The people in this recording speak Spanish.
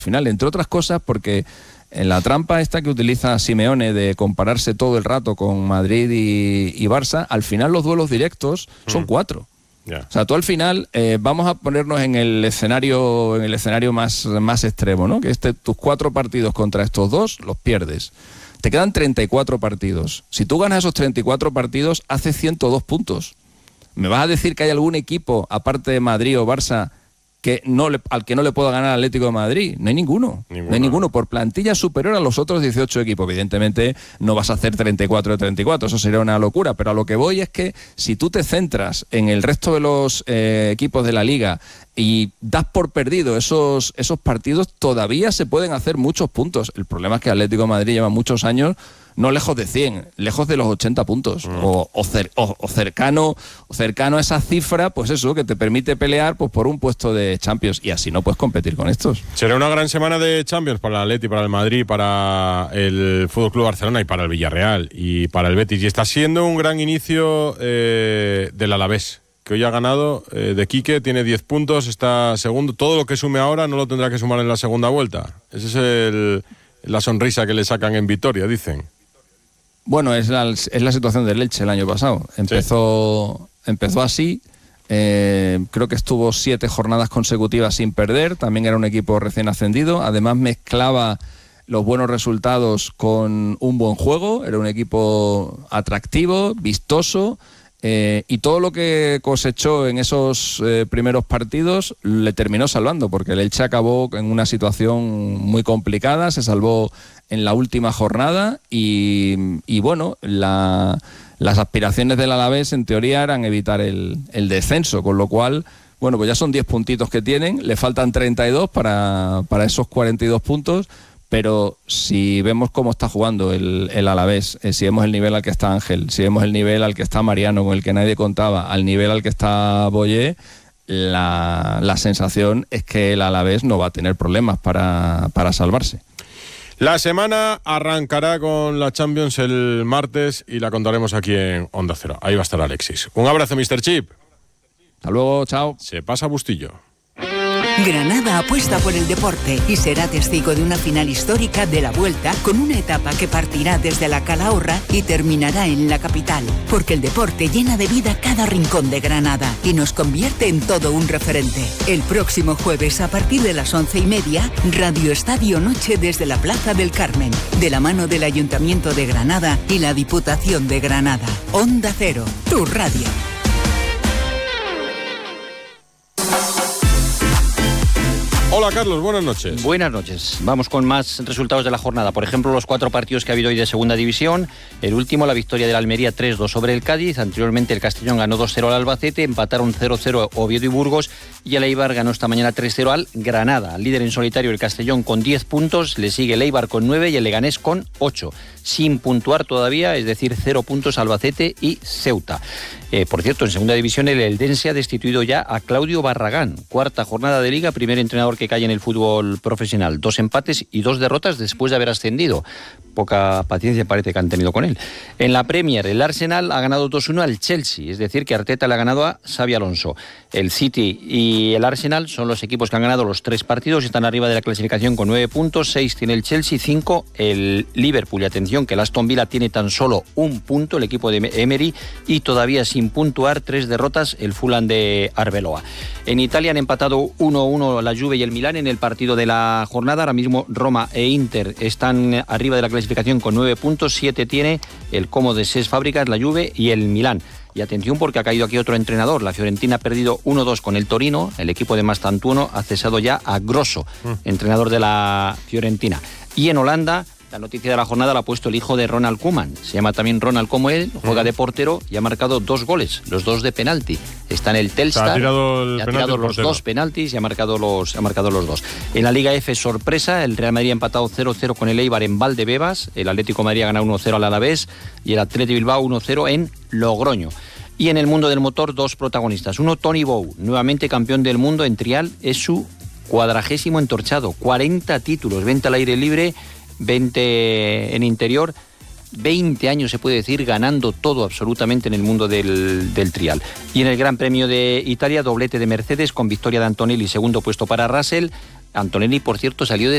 final, entre otras cosas porque en la trampa esta que utiliza Simeone de compararse todo el rato con Madrid y Barça, al final los duelos directos son 4. Yeah. O sea, tú al final, vamos a ponernos en el escenario más extremo, ¿no? Que tus 4 partidos contra estos 2 los pierdes. Te quedan 34 partidos. Si tú ganas esos 34 partidos, haces 102 puntos. ¿Me vas a decir que hay algún equipo, aparte de Madrid o Barça, al que no le pueda ganar al Atlético de Madrid? No hay ninguno. No hay ninguno. Por plantilla superior a los otros 18 equipos. Evidentemente no vas a hacer 34 de 34, eso sería una locura, pero a lo que voy es que si tú te centras en el resto de los equipos de la Liga y das por perdido esos partidos, todavía se pueden hacer muchos puntos. El problema es que el Atlético de Madrid lleva muchos años no lejos de 100, lejos de los 80 puntos, o cercano a esa cifra, pues eso, que te permite pelear pues por un puesto de Champions, y así no puedes competir con estos. Será una gran semana de Champions para el Atleti, para el Madrid, para el FC Barcelona y para el Villarreal y para el Betis, y está siendo un gran inicio del Alavés, que hoy ha ganado de Quique, tiene 10 puntos, está segundo. Todo lo que sume ahora no lo tendrá que sumar en la segunda vuelta. Esa es la sonrisa que le sacan en Vitoria, dicen. Bueno, es la situación del Elche el año pasado. Empezó así, creo que estuvo 7 jornadas consecutivas sin perder, también era un equipo recién ascendido, además mezclaba los buenos resultados con un buen juego, era un equipo atractivo, vistoso, y todo lo que cosechó en esos primeros partidos le terminó salvando, porque el Elche acabó en una situación muy complicada, se salvó en la última jornada y bueno, las aspiraciones del Alavés en teoría eran evitar el descenso, con lo cual, bueno, pues ya son 10 puntitos que tienen, le faltan 32 para esos 42 puntos, pero si vemos cómo está jugando el Alavés, si vemos el nivel al que está Ángel, si vemos el nivel al que está Mariano, con el que nadie contaba, al nivel al que está Boyé, la sensación es que el Alavés no va a tener problemas para salvarse. La semana arrancará con la Champions el martes y la contaremos aquí en Onda Cero. Ahí va a estar Alexis. Un abrazo, Mr. Chip. Hasta luego, chao. Se pasa Bustillo. Granada apuesta por el deporte y será testigo de una final histórica de la Vuelta, con una etapa que partirá desde la Calahorra y terminará en la capital, porque el deporte llena de vida cada rincón de Granada y nos convierte en todo un referente. El próximo jueves, a partir de las 11:30, Radio Estadio Noche desde la Plaza del Carmen, de la mano del Ayuntamiento de Granada y la Diputación de Granada. Onda Cero, tu radio. Hola Carlos, buenas noches. Buenas noches. Vamos con más resultados de la jornada. Por ejemplo, los 4 partidos que ha habido hoy de segunda división. El último, la victoria del Almería 3-2 sobre el Cádiz. Anteriormente el Castellón ganó 2-0 al Albacete. Empataron 0-0 Oviedo y Burgos. Y el Eibar ganó esta mañana 3-0 al Granada. Líder en solitario el Castellón con 10 puntos. Le sigue el Eibar con 9 y el Leganés con 8. Sin puntuar todavía, es decir, 0 puntos Albacete y Ceuta. Por cierto, en segunda división el Eldense ha destituido ya a Claudio Barragán. 4ª jornada de Liga, primer entrenador que cae en el fútbol profesional. 2 empates y 2 derrotas después de haber ascendido. Poca paciencia parece que han tenido con él. En la Premier, el Arsenal ha ganado 2-1 al Chelsea, es decir, que Arteta le ha ganado a Xabi Alonso. El City y el Arsenal son los equipos que han ganado los 3 partidos, están arriba de la clasificación con 9 puntos, 6 tiene el Chelsea, 5 el Liverpool. Y atención, que el Aston Villa tiene tan solo 1 punto, el equipo de Emery, y todavía sin puntuar, 3 derrotas, el Fulham de Arbeloa. En Italia han empatado 1-1 la Juve y el Milán en el partido de la jornada. Ahora mismo Roma e Inter están arriba de la clasificación con 9 puntos, 7 tiene el Como de Cesc Fábricas, la Juve y el Milán. Y atención, porque ha caído aquí otro entrenador. La Fiorentina ha perdido 1-2 con el Torino. El equipo de Mastantuono ha cesado ya a Grosso, entrenador de la Fiorentina. Y en Holanda, la noticia de la jornada la ha puesto el hijo de Ronald Koeman. Se llama también Ronald como él, juega de portero y ha marcado 2 goles, los 2 de penalti. Está en el Telstar, ha tirado los 2 penaltis y ha marcado los 2. En la Liga F, sorpresa, el Real Madrid ha empatado 0-0 con el Eibar en Valdebebas, el Atlético de Madrid ha ganado 1-0 al Alavés y el Athletic Bilbao 1-0 en Logroño. Y en el mundo del motor, 2 protagonistas. Uno, Tony Bow, nuevamente campeón del mundo en trial, es su 40º entorchado, 40 títulos, 20 al aire libre, 20 en interior, 20 años se puede decir ganando todo absolutamente en el mundo del trial. Y en el Gran Premio de Italia, doblete de Mercedes con victoria de Antonelli, segundo puesto para Russell. Antonelli, por cierto, salió de